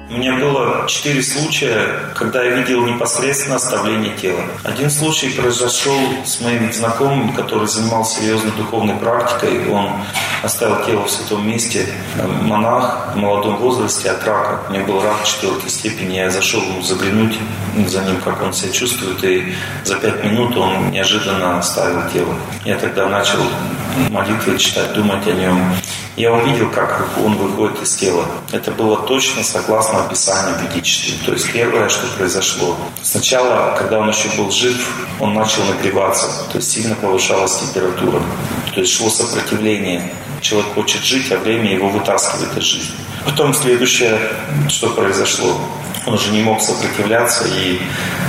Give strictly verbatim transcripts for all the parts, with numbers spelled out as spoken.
У меня было четыре случая, когда я видел непосредственно оставление тела. Один случай произошел с моим знакомым, который занимался серьезной духовной практикой. Он оставил тело в святом месте. Монах в молодом возрасте от рака. У него был рак четвертой степени. Я зашел ему заглянуть за ним, как он себя чувствует. И за пять минут он неожиданно оставил тело. Я тогда начал молитвы читать, думать о нем. Я увидел, как он выходит из тела. Это было точно согласно описанию ведическим. То есть первое, что произошло. Сначала, когда он еще был жив, он начал нагреваться. То есть сильно повышалась температура. То есть шло сопротивление. Человек хочет жить, а время его вытаскивает из жизни. Потом следующее, что произошло. Он уже не мог сопротивляться, и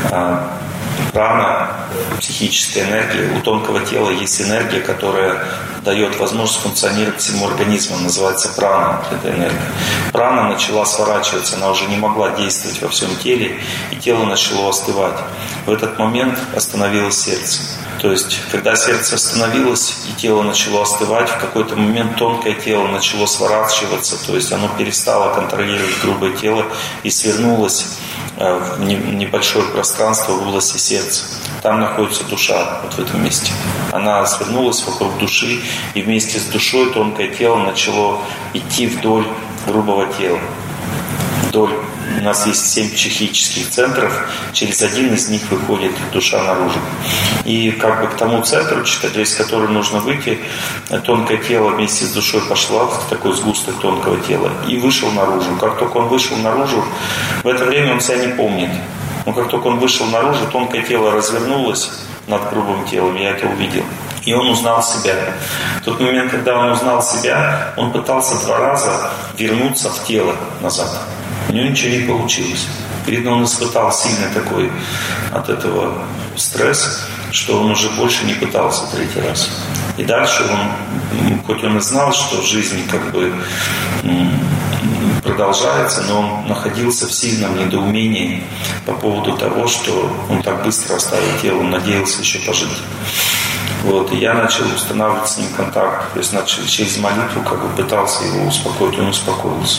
а, прана, психическая энергия. У тонкого тела есть энергия, которая дает возможность функционировать всему организму. Называется прана, эта энергия. Прана начала сворачиваться, она уже не могла действовать во всем теле, и тело начало остывать. В этот момент остановилось сердце. То есть, когда сердце остановилось и тело начало остывать, в какой-то момент тонкое тело начало сворачиваться, то есть оно перестало контролировать грубое тело и свернулось в небольшое пространство в области сердца. Там находится душа, вот в этом месте. Она свернулась вокруг души, и вместе с душой тонкое тело начало идти вдоль грубого тела. Вдоль. У нас есть семь психических центров, через один из них выходит душа наружу. И как бы к тому центру, через который нужно выйти, тонкое тело вместе с душой пошло в такой сгусток тонкого тела и вышел наружу. Как только он вышел наружу, в это время он себя не помнит. Но как только он вышел наружу, тонкое тело развернулось над грубым телом, я это увидел. И он узнал себя. В тот момент, когда он узнал себя, он пытался два раза вернуться в тело назад. У него ничего не получилось. Видно, он испытал сильный такой от этого стресс, что он уже больше не пытался третий раз. И дальше он, хоть он и знал, что жизнь как бы продолжается, но он находился в сильном недоумении по поводу того, что он так быстро оставил тело, он надеялся еще пожить. Вот, и я начал устанавливать с ним контакт, то есть начал через молитву, как бы пытался его успокоить, он успокоился.